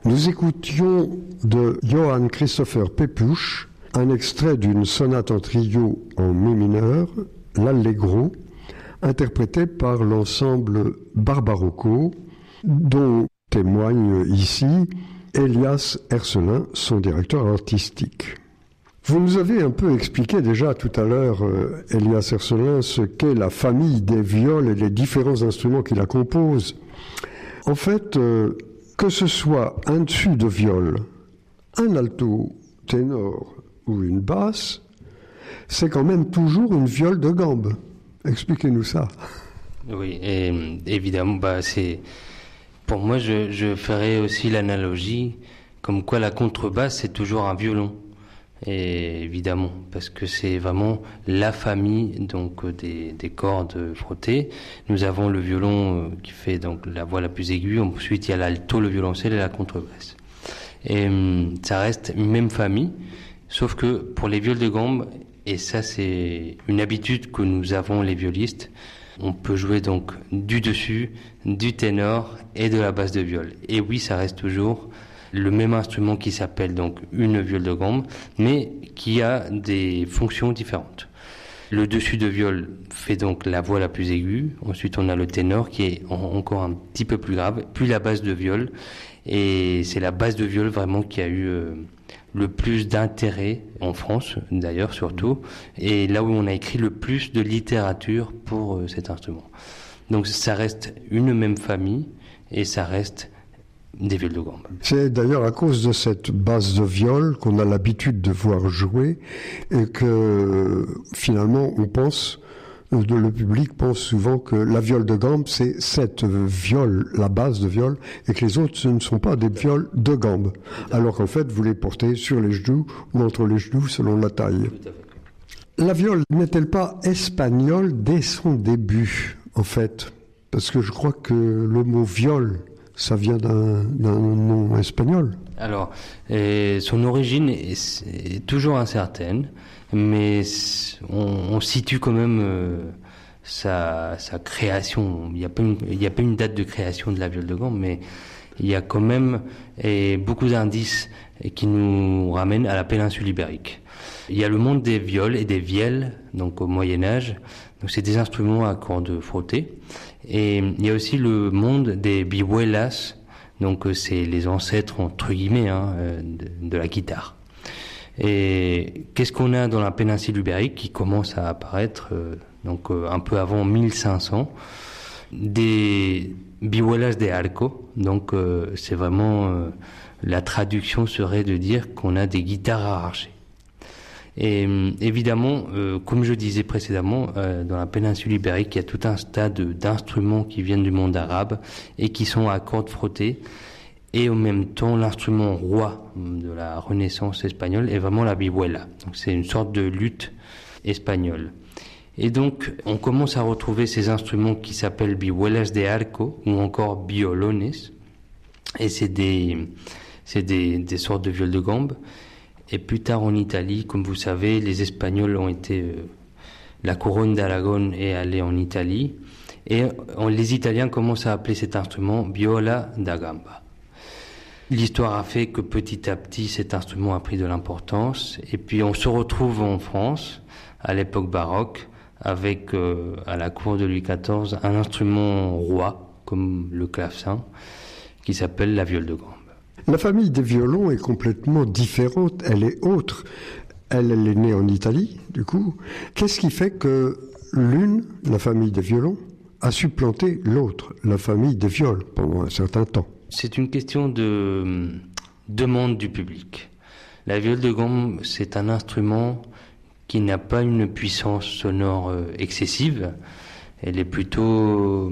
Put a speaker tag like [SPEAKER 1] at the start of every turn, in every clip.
[SPEAKER 1] Nous écoutions de Johann Christopher Pepusch un extrait d'une sonate en trio en mi mineur, l'Allegro, interprété par l'ensemble Barbarocco, dont témoigne ici Elias Hercelin, son directeur artistique. Vous nous avez un peu expliqué déjà tout à l'heure, Elias Hercelin, ce qu'est la famille des viols et les différents instruments qui la composent. En fait, que ce soit un dessus de viol, un alto, ténor ou une basse, c'est quand même toujours une viole de gambe. Expliquez-nous ça.
[SPEAKER 2] Oui, et évidemment, pour moi, je ferais aussi l'analogie comme quoi la contrebasse, c'est toujours un violon. Et évidemment, parce que c'est vraiment la famille donc des cordes frottées. Nous avons le violon qui fait donc la voix la plus aiguë. Ensuite, il y a l'alto, le violoncelle et la contrebasse. Et ça reste une même famille, sauf que pour les viols de gambe, et ça c'est une habitude que nous avons les violistes, on peut jouer donc du dessus, du ténor et de la basse de viol. Et oui, ça reste toujours le même instrument qui s'appelle donc une viole de gambe, mais qui a des fonctions différentes. Le dessus de viol fait donc la voix la plus aiguë. Ensuite, on a le ténor qui est encore un petit peu plus grave, puis la basse de viol. Et c'est la basse de viol vraiment qui a eu le plus d'intérêt en France, d'ailleurs surtout, et là où on a écrit le plus de littérature pour cet instrument. Donc ça reste une même famille et ça reste des viols de gambe.
[SPEAKER 1] C'est d'ailleurs à cause de cette basse de viol qu'on a l'habitude de voir jouer et que finalement on pense, le public pense souvent que la viole de gambe c'est cette viole, la basse de viol, et que les autres ce ne sont pas des viols de gambe. Alors qu'en fait vous les portez sur les genoux ou entre les genoux selon la taille. La viole n'est-elle pas espagnole dès son début en fait? Parce que je crois que le mot viol ça vient d'un nom espagnol.
[SPEAKER 2] Alors, son origine est toujours incertaine, mais on situe quand même sa création. Il n'y a pas une date de création de la viole de gambe, mais il y a quand même beaucoup d'indices qui nous ramènent à la péninsule ibérique. Il y a le monde des viols et des vielles, donc au Moyen-Âge. Donc c'est des instruments à cordes frottées. Et il y a aussi le monde des vihuelas, donc c'est les ancêtres entre guillemets de la guitare. Et qu'est-ce qu'on a dans la péninsule ibérique qui commence à apparaître un peu avant 1500? Des vihuelas de arco, donc c'est vraiment la traduction serait de dire qu'on a des guitares arrachées. Et évidemment, comme je disais précédemment, dans la péninsule ibérique, il y a tout un tas d'instruments qui viennent du monde arabe et qui sont à cordes frottées. Et en même temps, l'instrument roi de la Renaissance espagnole est vraiment la vihuela. Donc c'est une sorte de luth espagnole. Et donc, on commence à retrouver ces instruments qui s'appellent vihuelas de arco ou encore violones. Et c'est des sortes de viols de gambe. Et plus tard en Italie, comme vous savez, les Espagnols ont été... la couronne d'Aragon est allée en Italie. Et les Italiens commencent à appeler cet instrument viola da gamba. L'histoire a fait que petit à petit, cet instrument a pris de l'importance. Et puis on se retrouve en France, à l'époque baroque, avec, à la cour de Louis XIV, un instrument roi, comme le clavecin, qui s'appelle la viole de gambe.
[SPEAKER 1] La famille des violons est complètement différente, elle est autre. Elle est née en Italie, du coup. Qu'est-ce qui fait que l'une, la famille des violons, a supplanté l'autre, la famille des viols, pendant un certain temps?
[SPEAKER 2] C'est une question de demande du public. La viole de gambe, c'est un instrument qui n'a pas une puissance sonore excessive. Elle est plutôt...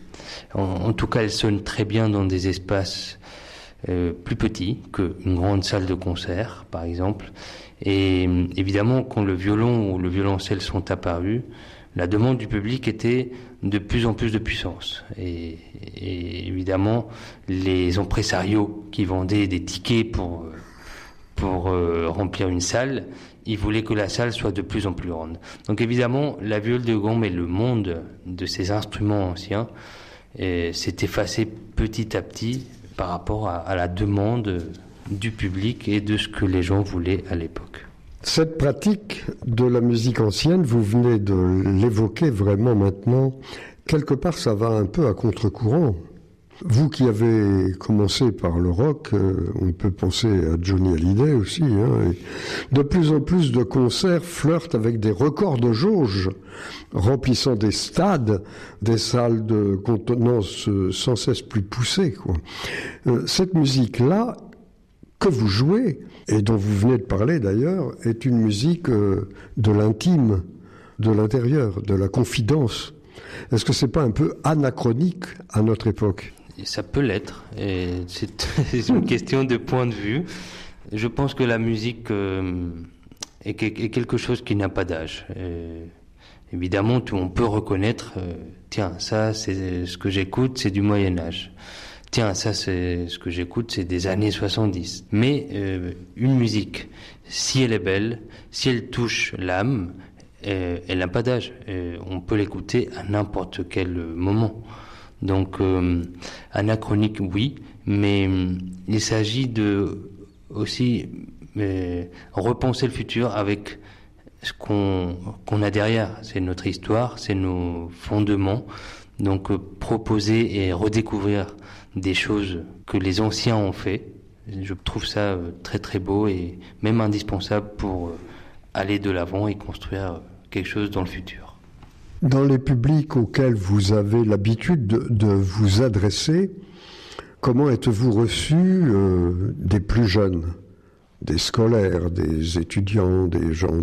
[SPEAKER 2] En tout cas, elle sonne très bien dans des espaces plus petits qu'une grande salle de concert, par exemple. Et évidemment, quand le violon ou le violoncelle sont apparus, la demande du public était de plus en plus de puissance. Et évidemment, les impresarios qui vendaient des tickets pour remplir une salle, ils voulaient que la salle soit de plus en plus grande. Donc évidemment, la viole de gambe et le monde de ces instruments anciens s'est effacé petit à petit par rapport à la demande du public et de ce que les gens voulaient à l'époque.
[SPEAKER 1] Cette pratique de la musique ancienne, vous venez de l'évoquer vraiment maintenant, quelque part ça va un peu à contre-courant. Vous qui avez commencé par le rock, on peut penser à Johnny Hallyday aussi. De plus en plus de concerts flirtent avec des records de jauge, remplissant des stades, des salles de contenance sans cesse plus poussées, quoi. Cette musique-là, que vous jouez, et dont vous venez de parler d'ailleurs, est une musique de l'intime, de l'intérieur, de la confidence. Est-ce que c'est pas un peu anachronique à notre époque ?
[SPEAKER 2] Ça peut l'être, et c'est une question de point de vue. Je pense que la musique est quelque chose qui n'a pas d'âge. Évidemment, on peut reconnaître, tiens, ça, c'est ce que j'écoute, c'est du Moyen-Âge. Tiens, ça, c'est ce que j'écoute, c'est des années 70. Mais une musique, si elle est belle, si elle touche l'âme, elle n'a pas d'âge. On peut l'écouter à n'importe quel moment. Donc, anachronique, oui, mais il s'agit de aussi repenser le futur avec ce qu'on a derrière. C'est notre histoire, c'est nos fondements. Donc, proposer et redécouvrir des choses que les anciens ont fait, je trouve ça très très beau et même indispensable pour aller de l'avant et construire quelque chose dans le futur.
[SPEAKER 1] Dans les publics auxquels vous avez l'habitude de vous adresser, comment êtes-vous reçu des plus jeunes, des scolaires, des étudiants, des gens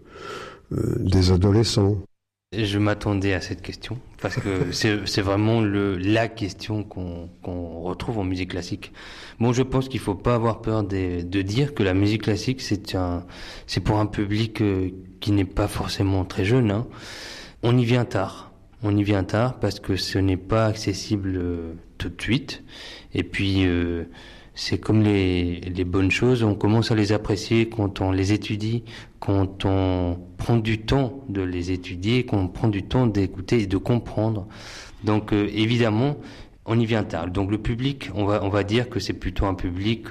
[SPEAKER 1] des adolescents ?
[SPEAKER 2] Je m'attendais à cette question parce que c'est vraiment la question qu'on retrouve en musique classique. Bon, je pense qu'il faut pas avoir peur de dire que la musique classique c'est pour un public qui n'est pas forcément très jeune, hein. On y vient tard parce que ce n'est pas accessible tout de suite. Et puis, c'est comme les bonnes choses, on commence à les apprécier quand on les étudie, quand on prend du temps de les étudier, quand on prend du temps d'écouter et de comprendre. Donc, évidemment, on y vient tard. Donc, le public, on va dire que c'est plutôt un public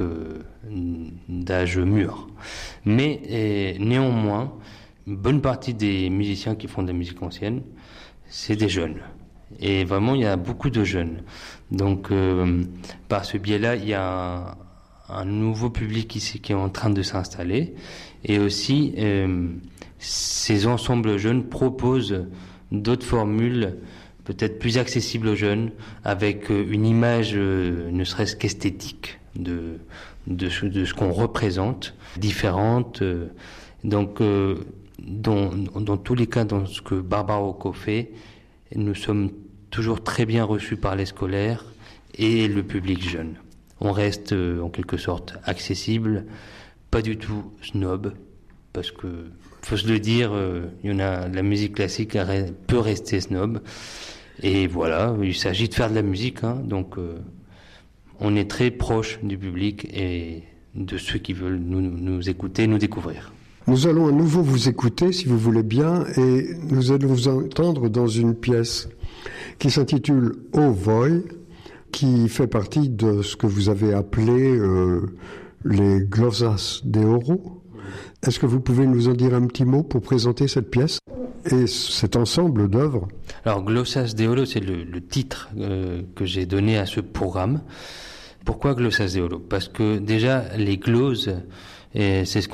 [SPEAKER 2] d'âge mûr. Mais néanmoins, une bonne partie des musiciens qui font de la musique ancienne, c'est des jeunes. Et vraiment, il y a beaucoup de jeunes. Donc, par ce biais-là, il y a un nouveau public ici qui est en train de s'installer. Et aussi, ces ensembles jeunes proposent d'autres formules peut-être plus accessibles aux jeunes, avec une image, ne serait-ce qu'esthétique, de ce qu'on représente, différente. Donc, dans tous les cas, dans ce que Barbaroco fait, nous sommes toujours très bien reçus par les scolaires et le public jeune. On reste en quelque sorte accessible, pas du tout snob, parce que, faut se le dire, la musique classique peut rester snob. Et voilà, il s'agit de faire de la musique, hein, donc on est très proche du public et de ceux qui veulent nous écouter, nous découvrir.
[SPEAKER 1] Nous allons à nouveau vous écouter, si vous voulez bien, et nous allons vous entendre dans une pièce qui s'intitule O Voi, qui fait partie de ce que vous avez appelé les glosas de oro. Est-ce que vous pouvez nous en dire un petit mot pour présenter cette pièce et cet ensemble d'œuvres?
[SPEAKER 2] Alors, Glosas de Oro, c'est le titre que j'ai donné à ce programme. Pourquoi Glosas de Oro? Parce que déjà, les gloses, c'est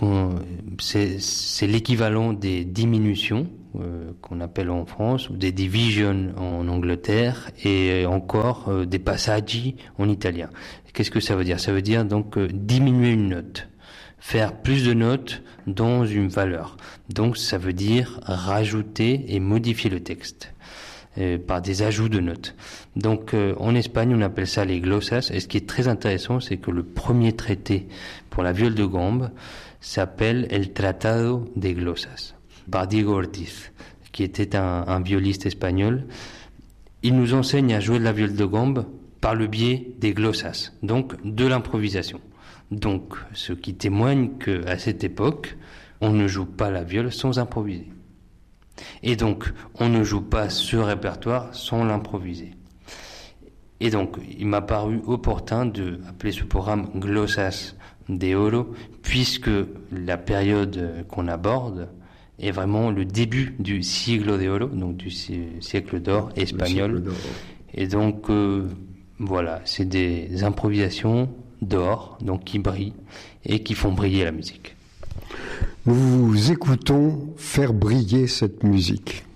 [SPEAKER 2] l'équivalent des diminutions qu'on appelle en France, ou des divisions en Angleterre, et encore des passaggi en italien. Qu'est-ce que ça veut dire? Ça veut dire donc diminuer une note, faire plus de notes dans une valeur. Donc ça veut dire rajouter et modifier le texte par des ajouts de notes. Donc en Espagne on appelle ça les glosas, et ce qui est très intéressant, c'est que le premier traité pour la viole de gambe s'appelle El Tratado de Glosas, par Diego Ortiz, qui était un violiste espagnol. Il nous enseigne à jouer de la viole de gambe par le biais des glosas, donc de l'improvisation. Donc, ce qui témoigne qu'à cette époque, on ne joue pas la viole sans improviser. Et donc, on ne joue pas ce répertoire sans l'improviser. Et donc, il m'a paru opportun de appeler ce programme Glosas de Oro, puisque la période qu'on aborde est vraiment le début du Siglo de Oro, donc du siècle d'or espagnol.
[SPEAKER 1] Siècle d'or.
[SPEAKER 2] Et donc, voilà, c'est des improvisations d'or, donc qui brillent et qui font briller la musique.
[SPEAKER 1] Nous vous écoutons faire briller cette musique.